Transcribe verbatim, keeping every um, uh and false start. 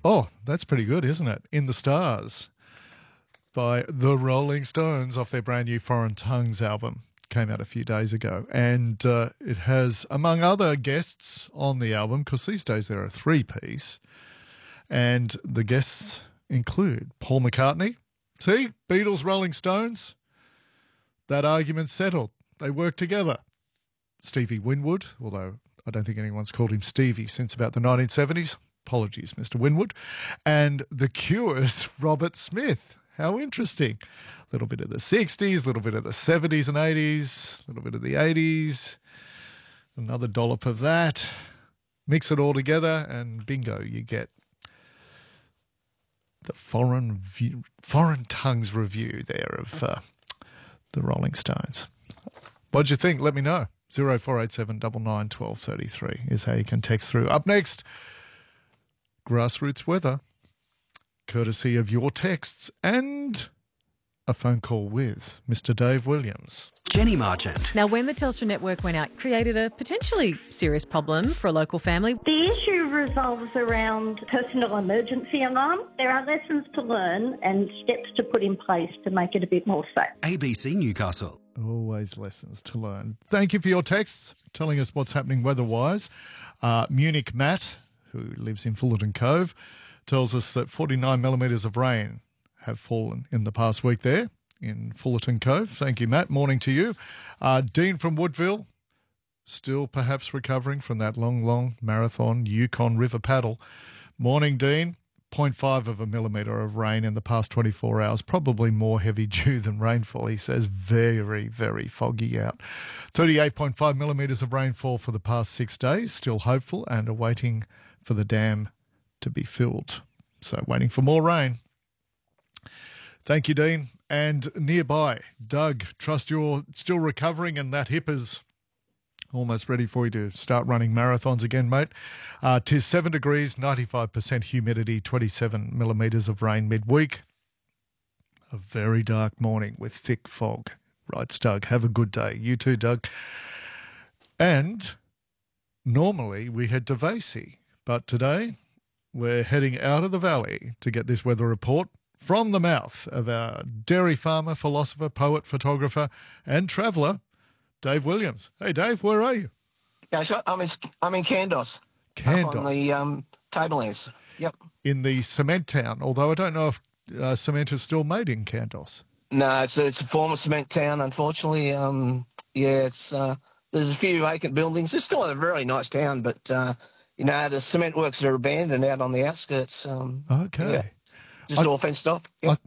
Oh, that's pretty good, isn't it? In the Stars by the Rolling Stones off their brand new Foreign Tongues album. Came out a few days ago. And uh, it has, among other guests on the album, because these days they're a three-piece, and the guests include Paul McCartney. See, Beatles, Rolling Stones, that argument's settled. They work together. Stevie Winwood, although I don't think anyone's called him Stevie since about the nineteen seventies. Apologies, Mister Winwood. And The Cure's Robert Smith. How interesting. A little bit of the sixties, a little bit of the seventies and eighties, a little bit of the eighties, another dollop of that. Mix it all together and bingo, you get the Foreign view, Foreign Tongues review there of uh, the Rolling Stones. What'd you think? Let me know. zero four eight seven nine nine one two three three is how you can text through. Up next, grassroots weather, courtesy of your texts and a phone call with Mister Dave Williams. Jenny Marchant. Now, when the Telstra network went out, created a potentially serious problem for a local family. The issue revolves around personal emergency alarm. There are lessons to learn and steps to put in place to make it a bit more safe. A B C Newcastle. Always lessons to learn. Thank you for your texts, telling us what's happening weather-wise. Uh, Munich Matt, who lives in Fullerton Cove, tells us that forty-nine millimetres of rain have fallen in the past week there in Fullerton Cove. Thank you, Matt. Morning to you. Uh, Dean from Woodville, still perhaps recovering from that long, long marathon Yukon River paddle. Morning, Dean. zero point five of a millimetre of rain in the past twenty-four hours. Probably more heavy dew than rainfall, he says. Very, very foggy out. thirty-eight point five millimetres of rainfall for the past six days. Still hopeful and awaiting for the dam to be filled. So waiting for more rain. Thank you, Dean. And nearby, Doug, trust you're still recovering and that hip is almost ready for you to start running marathons again, mate. Uh, tis seven degrees, ninety-five percent humidity, twenty-seven millimetres of rain midweek. A very dark morning with thick fog. Right, Doug. Have a good day. You too, Doug. And normally we head to Vasey, but today we're heading out of the valley to get this weather report from the mouth of our dairy farmer, philosopher, poet, photographer and traveller, Dave Williams. Hey, Dave, where are you? Yeah, so I'm in, I'm in Candos. Candos. On the um, Tablelands. Yep. In the cement town, although I don't know if uh, cement is still made in Candos. No, it's, it's a former cement town, unfortunately. Um, yeah, it's uh, there's a few vacant buildings. It's still a very nice town, but, uh, you know, the cement works are abandoned out on the outskirts. Um, Okay. Yeah. Just I, all fenced off. Yep.